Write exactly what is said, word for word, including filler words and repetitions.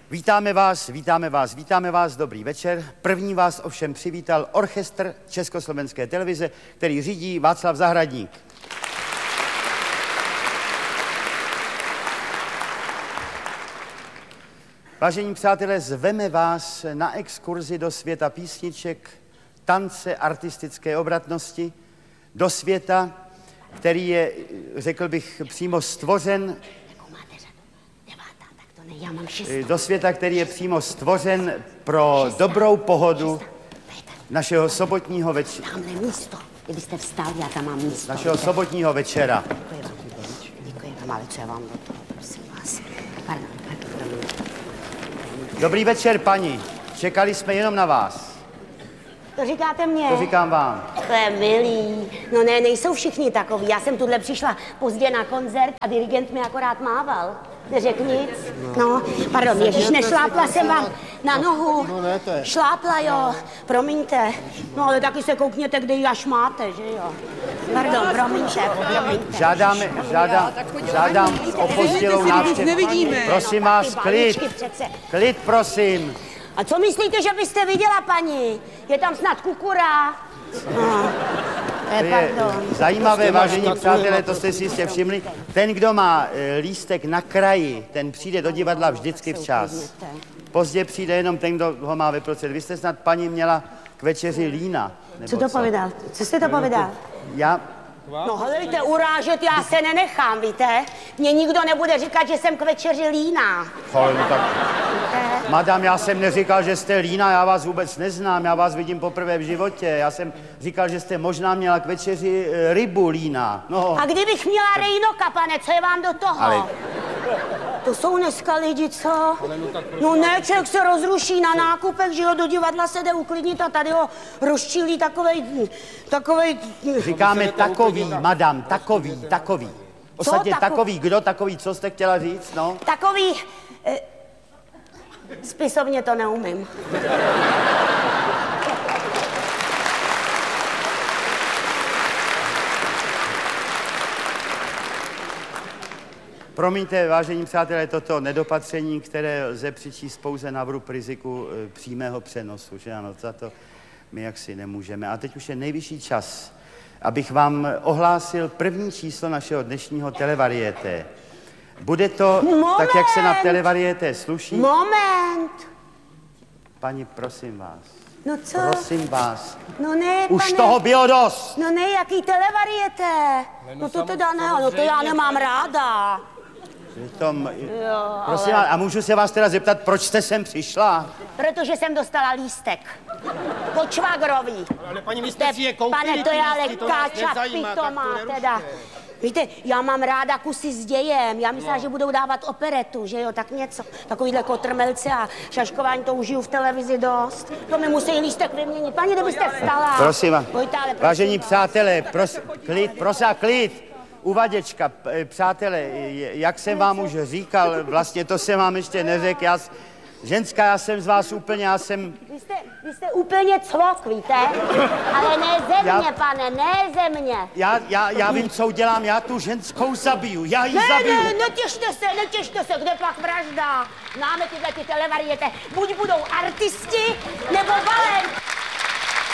Vítáme vás, vítáme vás, vítáme vás, dobrý večer. První vás ovšem přivítal orchestr Československé televize, který řídí Václav Zahradník. Vážení přátelé, zveme vás na exkurzi do světa písniček, tance, artistické obratnosti, do světa, který je, řekl bych, přímo stvořen, do světa, který je přímo stvořen pro dobrou pohodu našeho sobotního večera. Tamhle místo, kdybyste vstal, já tam mám místo. Našeho sobotního večera. Děkuji vám, děkuji vám, ale co já vám do toho, prosím vás. Pardon, pardon, pardon. Dobrý večer, paní. Čekali jsme jenom na vás. To říkáte mně? To říkám vám. To je milý. No ne, nejsou všichni takový. Já jsem tuhle přišla pozdě na koncert a dirigent mi akorát mával. Neřekl nic. No, pardon, ježiš, nešlápla jsem vám na nohu. No ne, to je. Šlápla, jo, promiňte. No ale taky se koukněte, kde ji až máte, že jo. Pardon, promiňte, promiňte. Žádáme, žádám, žádám o pozdělou návštěvu. Prosím vás, klid. Klid, prosím. A co myslíte, že byste viděla, paní? Je tam snad kukura? No. To je zajímavé, vážení přátelé, to jste si jistě všimli. Ten, kdo má lístek na kraji, ten přijde do divadla vždycky včas. Pozdě přijde jenom ten, kdo ho má vyprostřed. Vy jste snad, paní, měla k večeři lína. Co to povídal? Co jste to povídal? Já... No helejte, urážet já se nenechám, víte? Mně nikdo nebude říkat, že jsem k večeři líná. Hoj, no tak... Madam, já jsem neříkal, že jste lína, já vás vůbec neznám, já vás vidím poprvé v životě. Já jsem říkal, že jste možná měla k večeři rybu lína. No. A kdybych měla rejnoka, pane, co je vám do toho? Ale... To jsou dneska lidi, co? No ne, člověk se rozruší na nákupech, že jo, do divadla se jde uklidnit a tady ho rozčílí takovej, takovej... Říkáme takový, madam, takový, takový. Ostatně tako... takový, kdo takový, co jste chtěla říct, no? Takový... Eh, spisovně to neumím. Promiňte, vážení přátelé, toto nedopatření, které lze přičíst pouze na vrub riziku e, přímého přenosu, že ano, za to my jaksi nemůžeme. A teď už je nejvyšší čas, abych vám ohlásil první číslo našeho dnešního televarieté. Bude to Moment. tak, jak se na televarieté sluší. Moment! Paní, prosím vás. No co? Prosím vás. No ne, Už pane. toho bylo dost. No ne, jaký televarieté? No, no to teda ne, no to já nemám ráda. Tom, Jo, prosím, ale... a můžu se vás teda zeptat, proč jste sem přišla? Protože jsem dostala lístek. Po Čvagrový. Ale paní, vy jste si je koupili, Pane, to je ale to nás káča nezajímá, pitomá tak to teda. Víte, já mám ráda kusy s dějem. Já myslela, no. že budou dávat operetu, že jo, tak něco. Takovýhle kotrmelce a šaškování, to užiju v televizi dost. To mi musí lístek vyměnit. Paní, kdybyste vstala. Prosím vás. Pojďte, ale prosím vážení vás. přátelé, pros, klid, prosím, klid. Uvaděčka, přátelé, jak jsem vám už říkal, vlastně to jsem vám ještě neřekl, já, ženská, já jsem z vás úplně, já jsem... Vy jste, vy jste úplně cvok, víte? Ale ne ze já, mě, pane, ne ze mě. Já, já, já vím, co udělám, já tu ženskou zabiju, já ji ne, zabiju. Ne, netěšte se, netěšte se, kde pak vražda? Máme tyhle ty televariete, buď budou artisti, nebo balet.